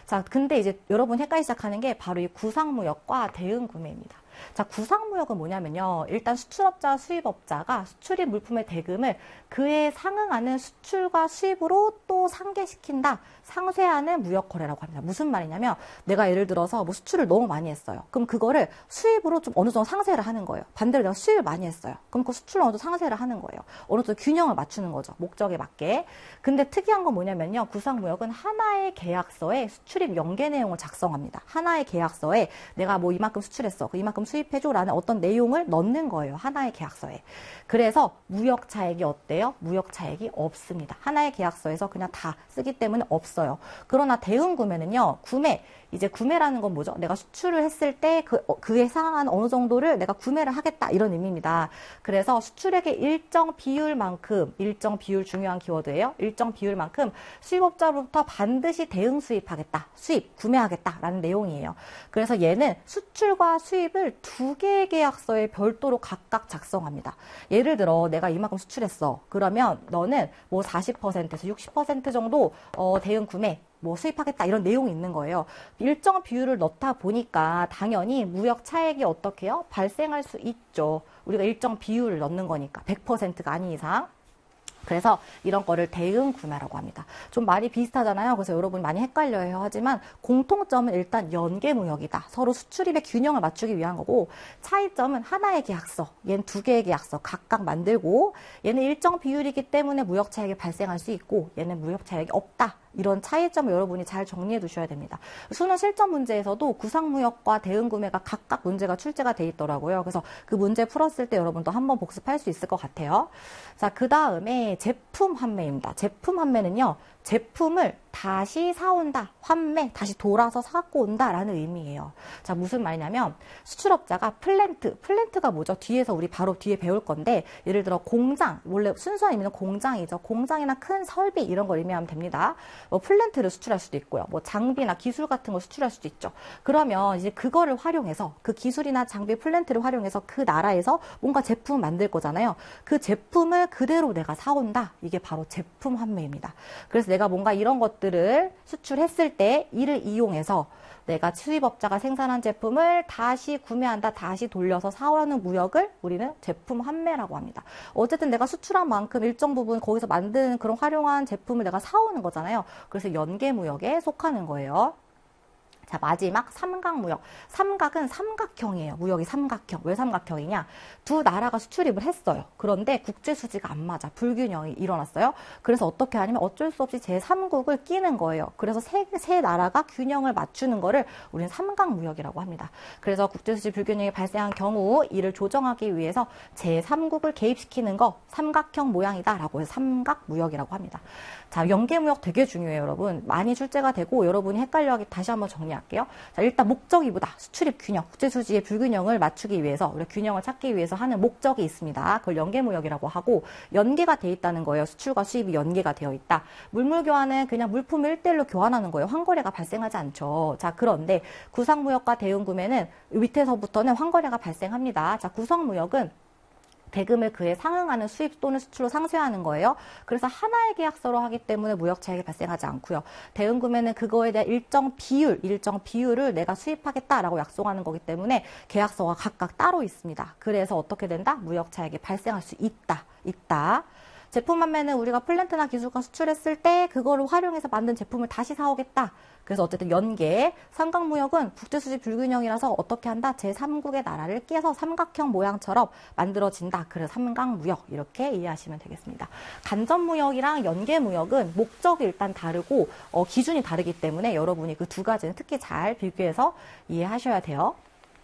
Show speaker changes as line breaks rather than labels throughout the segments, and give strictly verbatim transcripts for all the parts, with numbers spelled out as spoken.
자, 근데 이제 여러분 헷갈리기 시작하는 게 바로 이 구상무역과 대응구매입니다. 자, 구상무역은 뭐냐면요. 일단 수출업자와 수입업자가 수출입 물품의 대금을 그에 상응하는 수출과 수입으로 또 상계시킨다. 상쇄하는 무역거래라고 합니다. 무슨 말이냐면 내가 예를 들어서 뭐 수출을 너무 많이 했어요. 그럼 그거를 수입으로 좀 어느 정도 상쇄를 하는 거예요. 반대로 내가 수입을 많이 했어요. 그럼 그 수출을 어느 정도 상쇄를 하는 거예요. 어느 정도 균형을 맞추는 거죠. 목적에 맞게. 근데 특이한 건 뭐냐면요. 구상무역은 하나의 계약서에 수출입 연계 내용을 작성합니다. 하나의 계약서에 내가 뭐 이만큼 수출했어. 그 이만큼 수입해줘라는 어떤 내용을 넣는 거예요. 하나의 계약서에. 그래서 무역 차액이 어때요? 무역 차액이 없습니다. 하나의 계약서에서 그냥 다 쓰기 때문에 없어요. 그러나 대응 구매는요. 구매. 이제 구매라는 건 뭐죠? 내가 수출을 했을 때 그, 그에 상한 어느 정도를 내가 구매를 하겠다. 이런 의미입니다. 그래서 수출액의 일정 비율만큼, 일정 비율 중요한 키워드예요. 일정 비율만큼 수입업자로부터 반드시 대응 수입하겠다. 수입, 구매하겠다. 라는 내용이에요. 그래서 얘는 수출과 수입을 두 개의 계약서에 별도로 각각 작성합니다. 예를 들어 내가 이만큼 수출했어. 그러면 너는 뭐 사십 퍼센트에서 육십 퍼센트 정도 어, 대응 구매 뭐 수입하겠다 이런 내용이 있는 거예요. 일정 비율을 넣다 보니까 당연히 무역 차액이 어떻게 해요? 발생할 수 있죠. 우리가 일정 비율을 넣는 거니까 백 퍼센트가 아닌 이상. 그래서 이런 거를 대응 구매라고 합니다. 좀 말이 비슷하잖아요. 그래서 여러분 많이 헷갈려요. 하지만 공통점은 일단 연계 무역이다. 서로 수출입의 균형을 맞추기 위한 거고 차이점은 하나의 계약서, 얘는 두 개의 계약서 각각 만들고 얘는 일정 비율이기 때문에 무역 차익이 발생할 수 있고 얘는 무역 차익이 없다. 이런 차이점을 여러분이 잘 정리해 두셔야 됩니다. 수능 실전 문제에서도 구상무역과 대응구매가 각각 문제가 출제가 돼 있더라고요. 그래서 그 문제 풀었을 때 여러분도 한번 복습할 수 있을 것 같아요. 자, 그 다음에 제품 환매입니다. 제품 환매는요. 제품을 다시 사온다, 환매, 다시 돌아서 사갖고 온다라는 의미예요. 자, 무슨 말이냐면 수출업자가 플랜트, 플랜트가 뭐죠? 뒤에서 우리 바로 뒤에 배울 건데 예를 들어 공장, 원래 순수한 의미는 공장이죠. 공장이나 큰 설비 이런 걸 의미하면 됩니다. 뭐 플랜트를 수출할 수도 있고요. 뭐 장비나 기술 같은 걸 수출할 수도 있죠. 그러면 이제 그거를 활용해서 그 기술이나 장비, 플랜트를 활용해서 그 나라에서 뭔가 제품을 만들 거잖아요. 그 제품을 그대로 내가 사온다. 이게 바로 제품 환매입니다. 그래서 내가 뭔가 이런 것들을 수출했을 때 이를 이용해서 내가 수입업자가 생산한 제품을 다시 구매한다, 다시 돌려서 사오는 무역을 우리는 제품 환매라고 합니다. 어쨌든 내가 수출한 만큼 일정 부분 거기서 만든 그런 활용한 제품을 내가 사오는 거잖아요. 그래서 연계무역에 속하는 거예요. 자, 마지막 삼각무역. 삼각은 삼각형이에요. 무역이 삼각형. 왜 삼각형이냐? 두 나라가 수출입을 했어요. 그런데 국제수지가 안 맞아. 불균형이 일어났어요. 그래서 어떻게 하냐면 어쩔 수 없이 제삼국을 끼는 거예요. 그래서 세, 세 나라가 균형을 맞추는 거를 우리는 삼각무역이라고 합니다. 그래서 국제수지 불균형이 발생한 경우 이를 조정하기 위해서 제삼국을 개입시키는 거 삼각형 모양이다라고 해서 삼각무역이라고 합니다. 자, 연계무역 되게 중요해요, 여러분. 많이 출제가 되고 여러분이 헷갈려하기 다시 한번 정리할게요. 자, 일단 목적이 뭐다? 수출입 균형, 국제수지의 불균형을 맞추기 위해서, 우리 균형을 찾기 위해서 하는 목적이 있습니다. 그걸 연계무역이라고 하고 연계가 돼 있다는 거예요. 수출과 수입이 연계가 되어 있다. 물물교환은 그냥 물품을 일대일로 교환하는 거예요. 환거래가 발생하지 않죠. 자, 그런데 구상무역과 대응구매는 밑에서부터는 환거래가 발생합니다. 자, 구성무역은 대금을 그에 상응하는 수입 또는 수출로 상쇄하는 거예요. 그래서 하나의 계약서로 하기 때문에 무역 차익이 발생하지 않고요. 대응구매는 그거에 대한 일정 비율, 일정 비율을 내가 수입하겠다라고 약속하는 거기 때문에 계약서가 각각 따로 있습니다. 그래서 어떻게 된다? 무역 차익이 발생할 수 있다. 있다. 제품 판매는 우리가 플랜트나 기술과 수출했을 때 그거를 활용해서 만든 제품을 다시 사오겠다. 그래서 어쨌든 연계, 삼각무역은 국제수지 불균형이라서 어떻게 한다? 제삼국의 나라를 끼워서 삼각형 모양처럼 만들어진다. 그래서 삼각무역 이렇게 이해하시면 되겠습니다. 간접무역이랑 연계무역은 목적이 일단 다르고 어, 기준이 다르기 때문에 여러분이 그 두 가지는 특히 잘 비교해서 이해하셔야 돼요.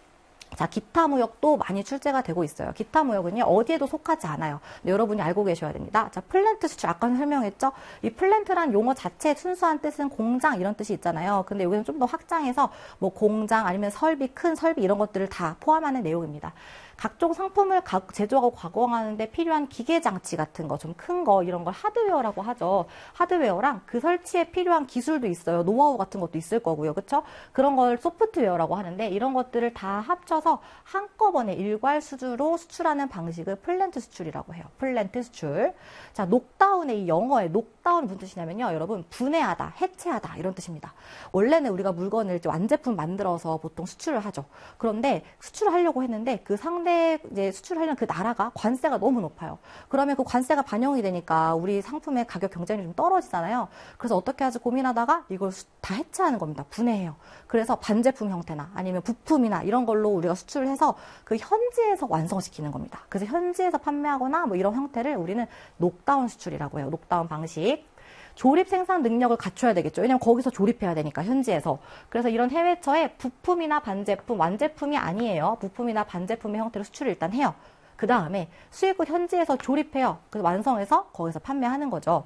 자, 기타 무역도 많이 출제가 되고 있어요. 기타 무역은요, 어디에도 속하지 않아요. 근데 여러분이 알고 계셔야 됩니다. 자, 플랜트 수출 아까 설명했죠? 이 플랜트란 용어 자체의 순수한 뜻은 공장 이런 뜻이 있잖아요. 근데 여기는 좀 더 확장해서 뭐 공장 아니면 설비, 큰 설비 이런 것들을 다 포함하는 내용입니다. 각종 상품을 제조하고 가공하는데 필요한 기계 장치 같은 거, 좀 큰 거, 이런 걸 하드웨어라고 하죠. 하드웨어랑 그 설치에 필요한 기술도 있어요. 노하우 같은 것도 있을 거고요. 그쵸? 그런 걸 소프트웨어라고 하는데, 이런 것들을 다 합쳐서 한꺼번에 일괄 수주로 수출하는 방식을 플랜트 수출이라고 해요. 플랜트 수출. 자, 녹다운의 이 영어의 녹다운 무슨 뜻이냐면요. 여러분, 분해하다, 해체하다 이런 뜻입니다. 원래는 우리가 물건을 완제품 만들어서 보통 수출을 하죠. 그런데 수출을 하려고 했는데 그 상대 이제 수출하려는 그 나라가 관세가 너무 높아요. 그러면 그 관세가 반영이 되니까 우리 상품의 가격 경쟁력이 좀 떨어지잖아요. 그래서 어떻게 하지 고민하다가 이걸 다 해체하는 겁니다. 분해해요. 그래서 반제품 형태나 아니면 부품이나 이런 걸로 우리가 수출을 해서 그 현지에서 완성시키는 겁니다. 그래서 현지에서 판매하거나 뭐 이런 형태를 우리는 녹다운 수출이라고 해요. 녹다운 방식. 조립 생산 능력을 갖춰야 되겠죠. 왜냐면 거기서 조립해야 되니까, 현지에서. 그래서 이런 해외처에 부품이나 반제품, 완제품이 아니에요. 부품이나 반제품의 형태로 수출을 일단 해요. 그 다음에 수입국 현지에서 조립해요. 그래서 완성해서 거기서 판매하는 거죠.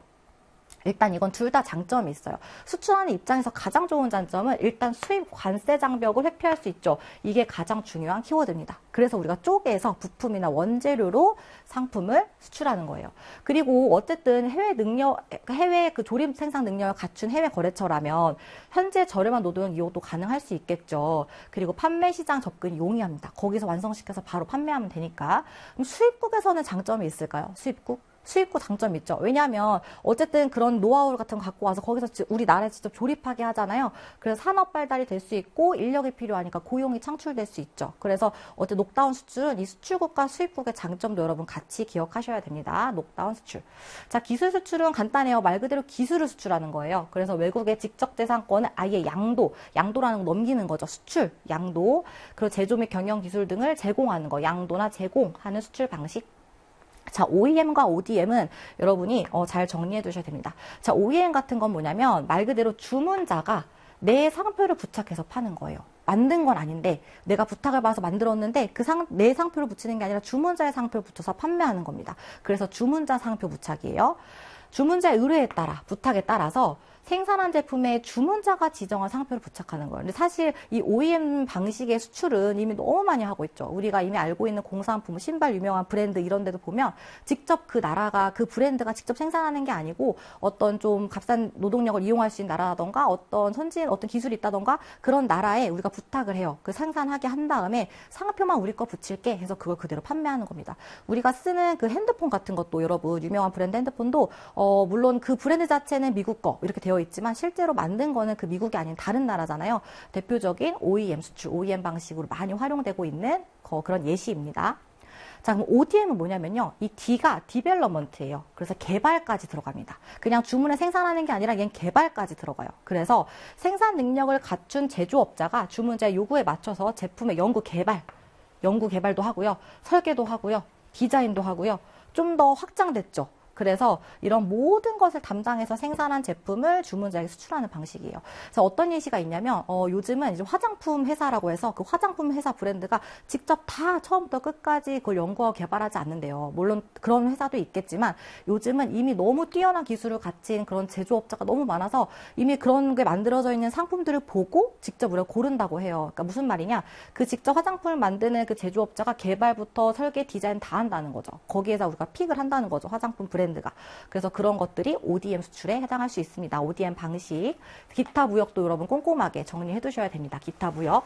일단 이건 둘 다 장점이 있어요. 수출하는 입장에서 가장 좋은 장점은 일단 수입 관세 장벽을 회피할 수 있죠. 이게 가장 중요한 키워드입니다. 그래서 우리가 쪼개서 부품이나 원재료로 상품을 수출하는 거예요. 그리고 어쨌든 해외 능력, 해외 그 조립 생산 능력을 갖춘 해외 거래처라면 현재 저렴한 노동 이용도 가능할 수 있겠죠. 그리고 판매 시장 접근이 용이합니다. 거기서 완성시켜서 바로 판매하면 되니까. 그럼 수입국에서는 장점이 있을까요? 수입국? 수입국 장점이 있죠. 왜냐하면 어쨌든 그런 노하우 같은 거 갖고 와서 거기서 우리나라에 직접 조립하게 하잖아요. 그래서 산업 발달이 될 수 있고 인력이 필요하니까 고용이 창출될 수 있죠. 그래서 어쨌든 녹다운 수출은 이 수출국과 수입국의 장점도 여러분 같이 기억하셔야 됩니다. 녹다운 수출. 자, 기술 수출은 간단해요. 말 그대로 기술을 수출하는 거예요. 그래서 외국의 직접재산권을 아예 양도, 양도라는 거 넘기는 거죠. 수출, 양도. 그리고 제조 및 경영 기술 등을 제공하는 거, 양도나 제공하는 수출 방식. 자, 오이엠과 오디엠은 여러분이 어, 잘 정리해 두셔야 됩니다. 자, 오이엠 같은 건 뭐냐면 말 그대로 주문자가 내 상표를 부착해서 파는 거예요. 만든 건 아닌데 내가 부탁을 받아서 만들었는데 그 상, 내 상표를 붙이는 게 아니라 주문자의 상표를 붙여서 판매하는 겁니다. 그래서 주문자 상표 부착이에요. 주문자의 의뢰에 따라, 부탁에 따라서 생산한 제품에 주문자가 지정한 상표를 부착하는 거예요. 근데 사실 이 오이엠 방식의 수출은 이미 너무 많이 하고 있죠. 우리가 이미 알고 있는 공산품, 신발 유명한 브랜드 이런 데도 보면 직접 그 나라가, 그 브랜드가 직접 생산하는 게 아니고 어떤 좀 값싼 노동력을 이용할 수 있는 나라라던가 어떤 선진, 어떤 기술이 있다던가 그런 나라에 우리가 부탁을 해요. 그 생산하게 한 다음에 상표만 우리 거 붙일게 해서 그걸 그대로 판매하는 겁니다. 우리가 쓰는 그 핸드폰 같은 것도 여러분, 유명한 브랜드 핸드폰도 어, 물론 그 브랜드 자체는 미국 거 이렇게 되어 있지만 실제로 만든 거는 그 미국이 아닌 다른 나라잖아요. 대표적인 오이엠 수출, 오이엠 방식으로 많이 활용되고 있는 그런 예시입니다. 자, 그럼 오디엠은 뭐냐면요. 이 D가 디벨롭먼트예요. 그래서 개발까지 들어갑니다. 그냥 주문에 생산하는 게 아니라 얘는 개발까지 들어가요. 그래서 생산 능력을 갖춘 제조업자가 주문자의 요구에 맞춰서 제품의 연구 개발, 연구 개발도 하고요. 설계도 하고요. 디자인도 하고요. 좀 더 확장됐죠. 그래서 이런 모든 것을 담당해서 생산한 제품을 주문자에게 수출하는 방식이에요. 그래서 어떤 예시가 있냐면 어, 요즘은 이제 화장품 회사라고 해서 그 화장품 회사 브랜드가 직접 다 처음부터 끝까지 그걸 연구하고 개발하지 않는데요. 물론 그런 회사도 있겠지만 요즘은 이미 너무 뛰어난 기술을 갖춘 그런 제조업자가 너무 많아서 이미 그런 게 만들어져 있는 상품들을 보고 직접 우리가 고른다고 해요. 그러니까 무슨 말이냐? 그 직접 화장품을 만드는 그 제조업자가 개발부터 설계, 디자인 다 한다는 거죠. 거기에서 우리가 픽을 한다는 거죠. 화장품 브랜드. 가 그래서 그런 것들이 오디엠 수출에 해당할 수 있습니다. 오디엠 방식. 기타 무역도 여러분 꼼꼼하게 정리해 두셔야 됩니다. 기타 무역.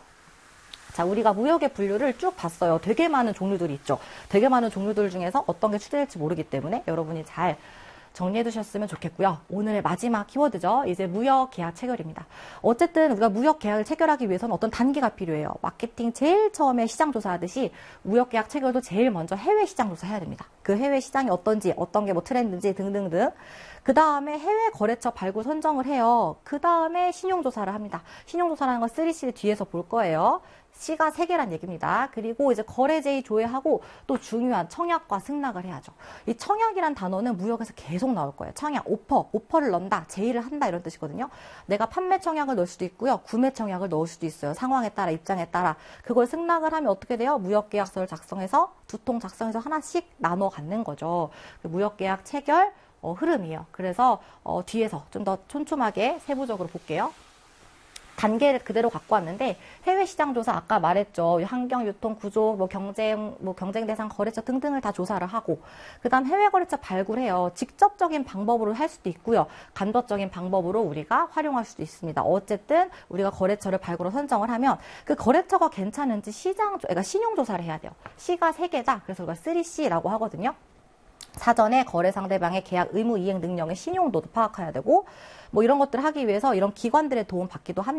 자, 우리가 무역의 분류를 쭉 봤어요. 되게 많은 종류들이 있죠. 되게 많은 종류들 중에서 어떤 게 추대될지 모르기 때문에 여러분이 잘 정리해 두셨으면 좋겠고요. 오늘의 마지막 키워드죠. 이제 무역 계약 체결입니다. 어쨌든 우리가 무역 계약을 체결하기 위해서는 어떤 단계가 필요해요. 마케팅 제일 처음에 시장 조사하듯이 무역 계약 체결도 제일 먼저 해외 시장 조사해야 됩니다. 그 해외 시장이 어떤지, 어떤 게 뭐 트렌드인지 등등등. 그 다음에 해외 거래처 발굴 선정을 해요. 그 다음에 신용조사를 합니다. 신용조사라는 건 쓰리 씨 뒤에서 볼 거예요. C가 세 개란 얘기입니다. 그리고 이제 거래 제의 조회하고 또 중요한 청약과 승낙을 해야죠. 이 청약이란 단어는 무역에서 계속 나올 거예요. 청약, 오퍼, 오퍼를 넣는다, 제의를 한다 이런 뜻이거든요. 내가 판매 청약을 넣을 수도 있고요. 구매 청약을 넣을 수도 있어요. 상황에 따라, 입장에 따라. 그걸 승낙을 하면 어떻게 돼요? 무역계약서를 작성해서 두 통 작성해서 하나씩 나눠 갖는 거죠. 무역계약 체결 어, 흐름이에요. 그래서 어, 뒤에서 좀 더 촘촘하게 세부적으로 볼게요. 단계를 그대로 갖고 왔는데 해외 시장 조사 아까 말했죠. 환경, 유통, 구조, 뭐 경쟁, 뭐 경쟁 대상 거래처 등등을 다 조사를 하고 그다음 해외 거래처 발굴해요. 직접적인 방법으로 할 수도 있고요. 간접적인 방법으로 우리가 활용할 수도 있습니다. 어쨌든 우리가 거래처를 발굴로 선정을 하면 그 거래처가 괜찮은지 시장, 그러니까 신용 조사를 해야 돼요. C가 세 개다. 그래서 우리가 쓰리 씨라고 하거든요. 사전에 거래 상대방의 계약 의무 이행 능력의 신용도도 파악해야 되고 뭐 이런 것들을 하기 위해서 이런 기관들의 도움 받기도 합니다.